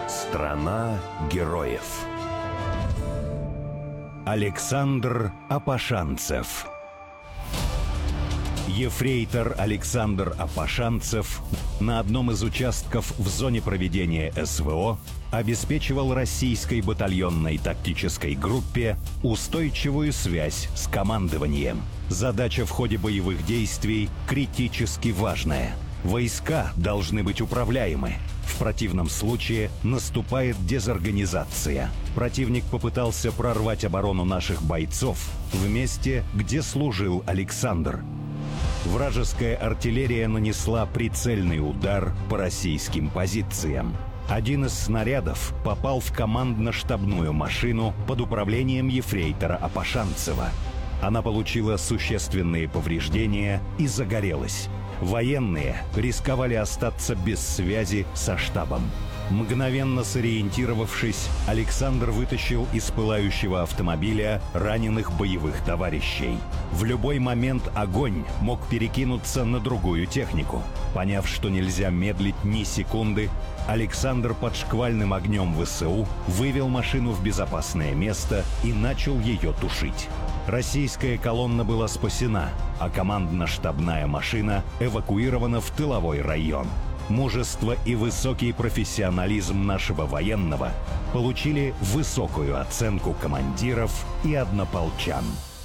Страна героев. Александр Апашанцев. Ефрейтор Александр Апашанцев на одном из участков в зоне проведения СВО обеспечивал российской батальонной тактической группе устойчивую связь с командованием. Задача в ходе боевых действий критически важная. Войска должны быть управляемы. В противном случае наступает дезорганизация. Противник попытался прорвать оборону наших бойцов в месте, где служил Александр. Вражеская артиллерия нанесла прицельный удар по российским позициям. Один из снарядов попал в командно-штабную машину под управлением ефрейтора Апашанцева. Она получила существенные повреждения и загорелась. Военные рисковали остаться без связи со штабом. Мгновенно сориентировавшись, Александр вытащил из пылающего автомобиля раненых боевых товарищей. В любой момент огонь мог перекинуться на другую технику. Поняв, что нельзя медлить ни секунды, Александр под шквальным огнем ВСУ вывел машину в безопасное место и начал ее тушить. Российская колонна была спасена, а командно-штабная машина эвакуирована в тыловой район. Мужество и высокий профессионализм нашего военного получили высокую оценку командиров и однополчан.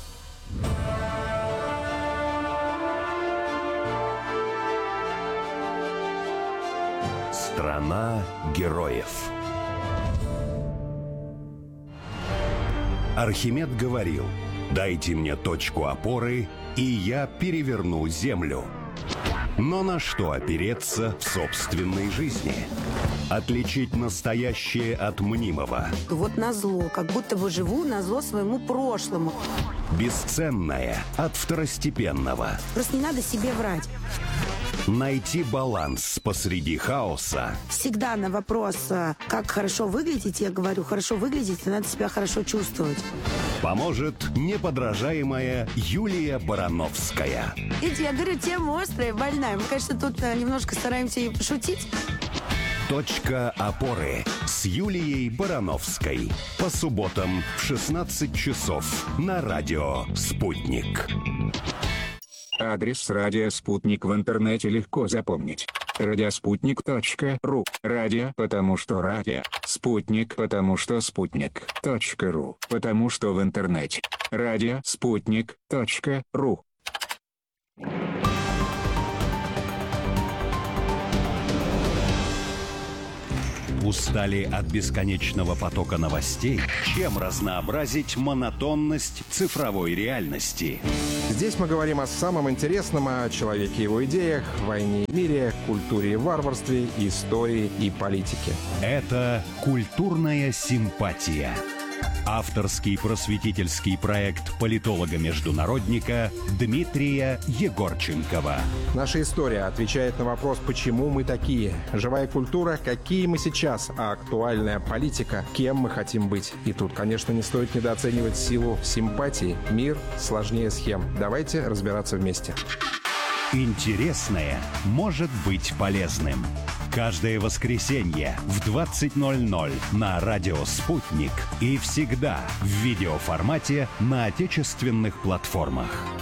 Страна героев. Архимед говорил: «Дайте мне точку опоры, и я переверну землю». Но на что опереться в собственной жизни? Отличить настоящее от мнимого. Вот назло, как будто бы живу назло своему прошлому. Бесценное от второстепенного. Просто не надо себе врать. Найти баланс посреди хаоса. Всегда на вопрос, как хорошо выглядеть, я говорю, хорошо выглядеть, надо себя хорошо чувствовать. Поможет неподражаемая Юлия Барановская. Видите, я говорю, тема острая, больная. Мы, конечно, тут немножко стараемся и пошутить. Точка опоры с Юлией Барановской. По субботам в 16 часов на радио «Спутник». Адрес радио «Спутник» в интернете легко запомнить. Радиоспутник.ру. Радио, потому что радио. Спутник, потому что спутник.ру. Потому что в интернете. Радиоспутник.ру. Устали от бесконечного потока новостей? Чем разнообразить монотонность цифровой реальности? Здесь мы говорим о самом интересном, о человеке и его идеях, войне и мире, культуре и варварстве, истории и политике. Это «Культурная симпатия». Авторский просветительский проект политолога-международника Дмитрия Егорченкова. Наша история отвечает на вопрос, почему мы такие. Живая культура, какие мы сейчас, а актуальная политика, кем мы хотим быть. И тут, конечно, не стоит недооценивать силу симпатии. Мир сложнее схем. Давайте разбираться вместе. Интересное может быть полезным. Каждое воскресенье в 20:00 на радио «Спутник» и всегда в видеоформате на отечественных платформах.